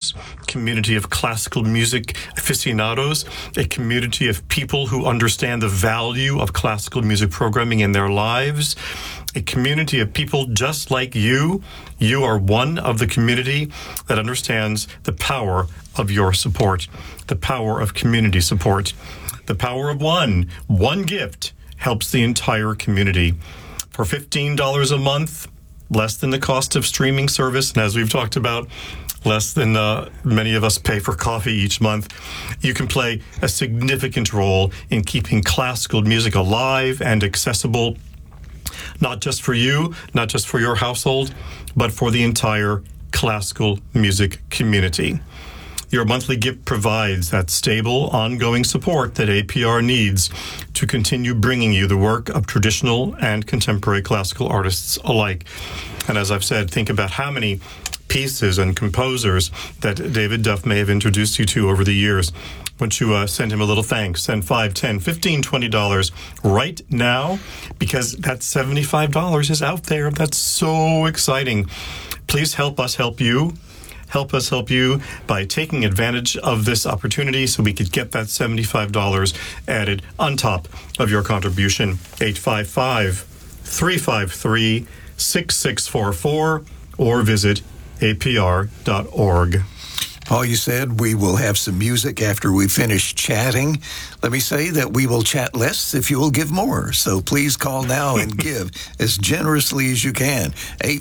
diverse community of classical music aficionados, a community of people who understand the value of classical music programming in their lives, a community of people just like you. You are one of the community that understands the power of your support, the power of community support, the power of one. One gift helps the entire community. For $15 a month, less than the cost of streaming service, and as we've talked about, less than many of us pay for coffee each month, you can play a significant role in keeping classical music alive and accessible, not just for you, not just for your household, but for the entire classical music community. Your monthly gift provides that stable, ongoing support that APR needs to continue bringing you the work of traditional and contemporary classical artists alike. And as I've said, think about how many pieces and composers that David Duff may have introduced you to over the years. Once you send him a little thanks, send $5, $10, $15, $20 right now, because that $75 is out there. That's so exciting. Please help us help you. Help us help you by taking advantage of this opportunity so we could get that $75 added on top of your contribution. 855-353-6644 or visit apr.org. Paul, you said we will have some music after we finish chatting. Let me say that we will chat less if you will give more. So please call now and give as generously as you can.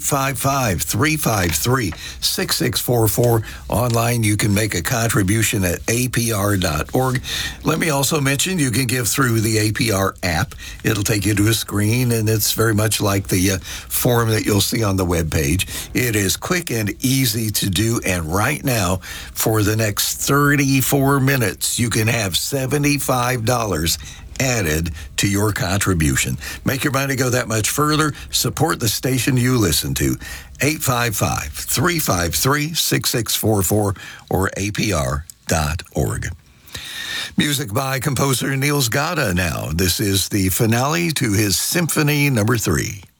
855-353-6644. Online, you can make a contribution at apr.org. Let me also mention you can give through the APR app. It'll take you to a screen, and it's very much like the form that you'll see on the webpage. It is quick and easy to do, and right now, for the next 34 minutes, you can have $75 added to your contribution. Make your money go that much further. Support the station you listen to. 855-353-6644 or apr.org. Music by composer Niels Gade now. This is the finale to his Symphony No. 3.